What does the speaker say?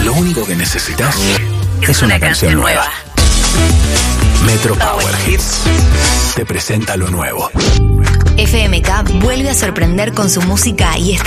lo único que necesitas es una canción nueva. Metro Power Hits te presenta lo nuevo. FMK vuelve a sorprender con su música y